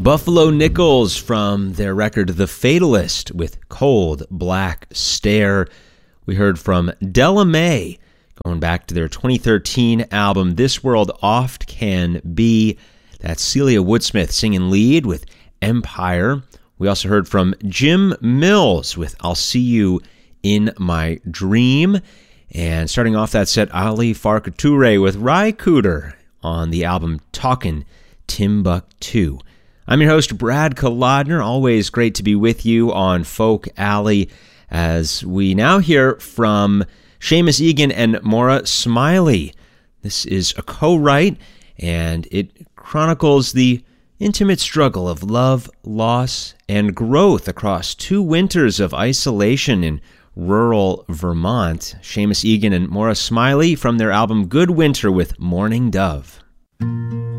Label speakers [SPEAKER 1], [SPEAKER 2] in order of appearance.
[SPEAKER 1] Buffalo Nichols from their record The Fatalist with Cold Black Stare. We heard from Della Mae, going back to their 2013 album This World Oft Can Be. That's Celia Woodsmith singing lead with Empire. We also heard from Jim Mills with I'll See You in My Dream. And starting off that set, Ali Farka Touré with Ry Cooder on the album Talkin' Timbuktu. I'm your host, Brad Kolodner. Always great to be with you on Folk Alley as we now hear from Seamus Egan and Maura Smiley. This is a co-write, and it chronicles the intimate struggle of love, loss, and growth across 2 winters of isolation in rural Vermont. Seamus Egan and Maura Smiley from their album Good Winter with Morning Dove.